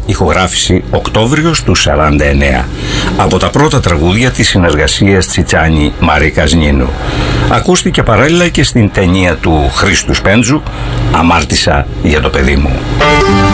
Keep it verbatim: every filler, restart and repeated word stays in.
ηχογράφηση Οκτώβριος του σαράντα εννέα, από τα πρώτα τραγούδια της συνεργασίας Τσιτσάνη Μάρη Καζνίνου. Ακούστηκε παράλληλα και στην ταινία του Χρήστου Σπέντζου, «Αμάρτησα για το παιδί μου».